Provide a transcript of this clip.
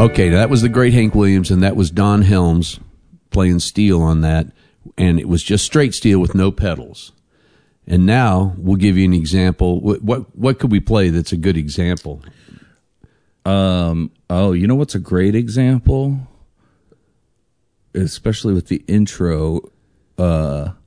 Okay, that was the great Hank Williams, and that was Don Helms playing steel on that, and it was just straight steel with no pedals. And now we'll give you an example. What could we play that's a good example? You know what's a great example? Especially with the intro,